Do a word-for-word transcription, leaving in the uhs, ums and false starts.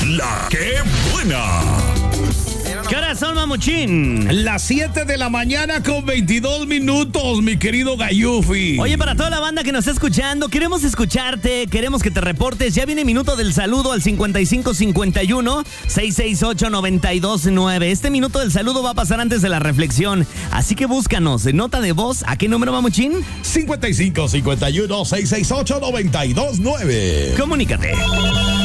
La que buena. ¿Qué hora son, mamuchín? Las siete de la mañana con veintidós minutos, mi querido Gayufi. Oye, para toda la banda que nos está escuchando, queremos escucharte, queremos que te reportes. Ya viene minuto del saludo al cincuenta y cinco cincuenta y uno, seiscientos sesenta y ocho, noventa y dos nueve. Este minuto del saludo va a pasar antes de la reflexión, así que búscanos en nota de voz. ¿A qué número, mamuchín? cincuenta y cinco cincuenta y uno, seiscientos sesenta y ocho, noventa y dos nueve. Comunícate.